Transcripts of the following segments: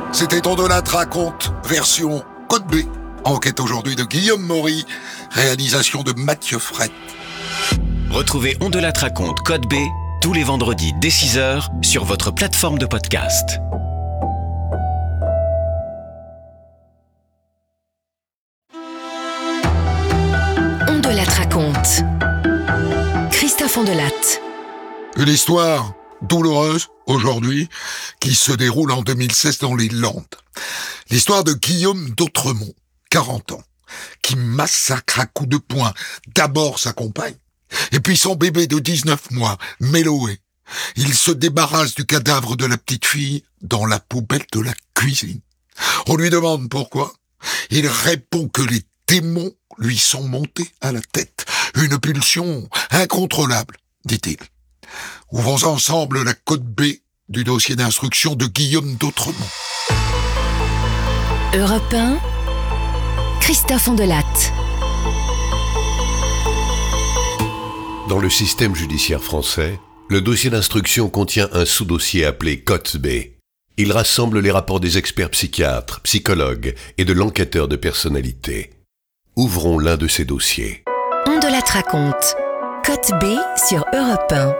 C'était On de la raconte, version Code B. Enquête aujourd'hui de Guillaume Maury, réalisation de Mathieu Fret. Retrouvez On de la raconte Code B tous les vendredis dès 6h sur votre plateforme de podcast. On de la raconte. Christophe Ondelatte. Une histoire douloureuse aujourd'hui qui se déroule en 2016 dans les Landes. L'histoire de Guillaume d'Autremont, 40 ans, qui massacre à coups de poing d'abord sa compagne et puis son bébé de 19 mois, Méloé. Il se débarrasse du cadavre de la petite fille dans la poubelle de la cuisine. On lui demande pourquoi. Il répond que les démons lui sont montés à la tête. Une pulsion incontrôlable, dit-il. Ouvrons ensemble la Code B du dossier d'instruction de Guillaume d'Autremont. Europe 1, Christophe Ondelatte. Dans le système judiciaire français, le dossier d'instruction contient un sous-dossier appelé Code B. Il rassemble les rapports des experts psychiatres, psychologues et de l'enquêteur de personnalité. Ouvrons l'un de ces dossiers. On de la raconte. Code B sur Europe 1.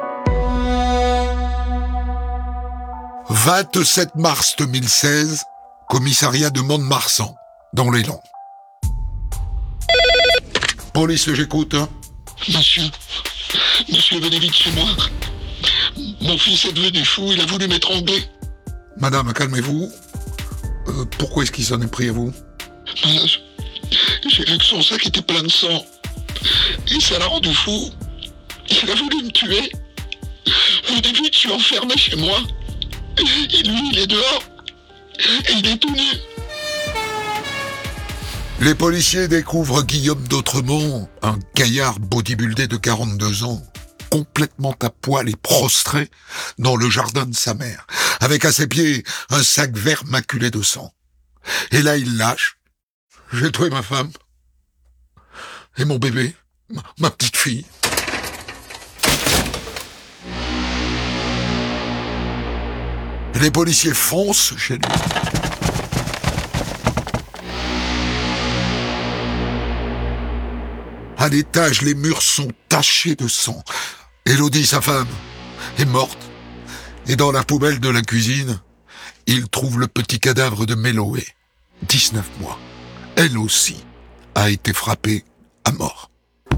27 mars 2016, commissariat de Mont-de-Marsan, dans les Landes. Police, j'écoute. Monsieur, venez vite chez moi. Mon fils est devenu fou, il a voulu m'étrangler. Madame, calmez-vous. Pourquoi est-ce qu'il s'en est pris à vous? J'ai vu que son sac était plein de sang. Et ça l'a rendu fou. Il a voulu me tuer. Au début, je suis enfermé chez moi. Et lui, il est dehors. Et il est tout nu. Les policiers découvrent Guillaume d'Autremont, un gaillard bodybuildé de 42 ans, complètement à poil et prostré dans le jardin de sa mère, avec à ses pieds un sac vert maculé de sang. Et là, il lâche. J'ai tué ma femme. Et mon bébé, ma petite fille. Les policiers foncent chez lui. À l'étage, les murs sont tachés de sang. Élodie, sa femme, est morte. Et dans la poubelle de la cuisine, il trouve le petit cadavre de Méloé, 19 mois. Elle aussi a été frappée à mort.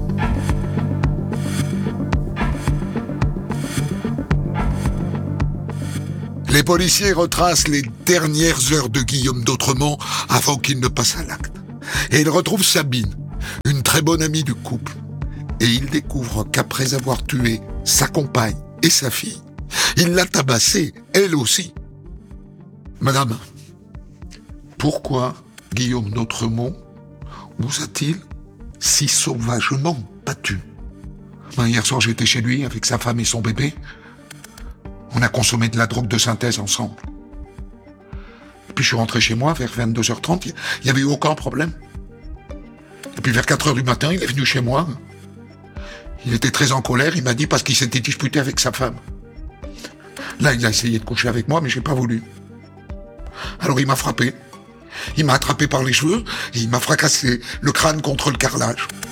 Les policiers retracent les dernières heures de Guillaume d'Autremont avant qu'il ne passe à l'acte. Et ils retrouvent Sabine, une très bonne amie du couple. Et ils découvrent qu'après avoir tué sa compagne et sa fille, il l'a tabassée, elle aussi. Madame, pourquoi Guillaume d'Autremont vous a-t-il si sauvagement battu? Hier soir, j'étais chez lui avec sa femme et son bébé. On a consommé de la drogue de synthèse ensemble. Et puis je suis rentré chez moi vers 22h30, il n'y avait eu aucun problème. Et puis vers 4h du matin, il est venu chez moi. Il était très en colère, il m'a dit parce qu'il s'était disputé avec sa femme. Là, il a essayé de coucher avec moi, mais j'ai pas voulu. Alors il m'a frappé. Il m'a attrapé par les cheveux et il m'a fracassé le crâne contre le carrelage.